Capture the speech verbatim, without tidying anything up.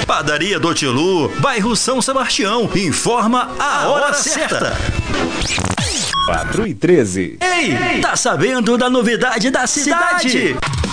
Padaria do Tilu, bairro São Sebastião, informa a hora certa. quatro e treze. Ei, tá sabendo da novidade da cidade?